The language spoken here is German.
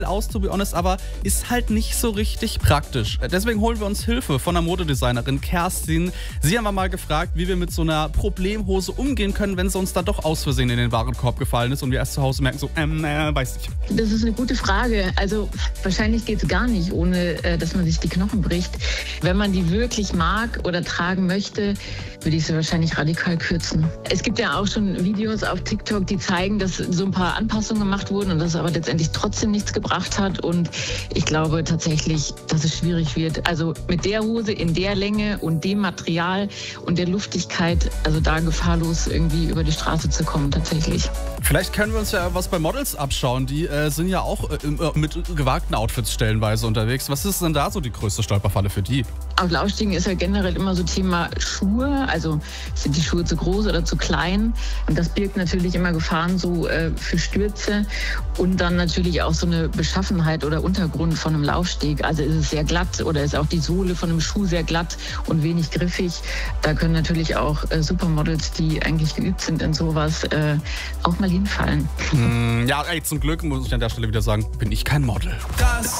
aus, to be honest, aber ist halt nicht so richtig praktisch. Deswegen holen wir uns Hilfe von der Modedesignerin Kerstin. Sie haben wir mal gefragt, wie wir mit so einer Problemhose umgehen können, wenn sie uns dann doch aus Versehen in den Warenkorb gefallen ist und wir erst zu Hause merken so, weiß nicht. Das ist eine gute Frage. Also wahrscheinlich geht es gar nicht, ohne dass man sich die Knochen bricht. Wenn man die wirklich mag oder tragen möchte, würde ich sie wahrscheinlich radikal kürzen. Es gibt ja auch schon Videos auf TikTok, die zeigen, dass so ein paar Anpassungen gemacht wurden und das aber letztendlich trotzdem nichts gebracht hat. Und ich glaube tatsächlich, dass es schwierig wird. Also mit der Hose in der Länge und dem Material und der Luftigkeit, also da gefahrlos irgendwie über die Straße zu kommen tatsächlich. Vielleicht können wir uns ja was bei Models abschauen. Die sind ja auch mit gewagten Outfits stellenweise unterwegs. Was ist denn da so die größte Stolperfalle für die? Auf Laufstiegen ist ja generell immer so Thema Schuhe. Also sind die Schuhe zu groß oder zu klein? Und das birgt natürlich immer Gefahren so für Stürze und dann natürlich auch so eine Beschaffenheit oder Untergrund von einem Laufsteg. Also ist es sehr glatt oder ist auch die Sohle von einem Schuh sehr glatt und wenig griffig. Da können natürlich auch Supermodels, die eigentlich geübt sind in sowas, auch mal hinfallen. Ja, ey, zum Glück muss ich an der Stelle wieder sagen, bin ich kein Model. Das